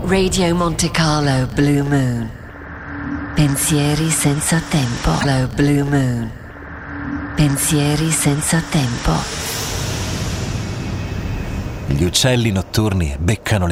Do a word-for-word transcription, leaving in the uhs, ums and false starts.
Radio Monte Carlo Blue Moon. Pensieri senza tempo. Lo Blue Moon. Pensieri senza tempo. Gli uccelli notturni beccano le